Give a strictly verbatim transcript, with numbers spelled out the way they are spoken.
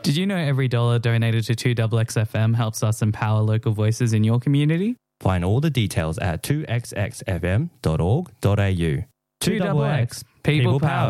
Did you know every dollar donated to two X X F M helps us empower local voices in your community? Find all the details at two x x f m dot org dot a u. two X X, people powered.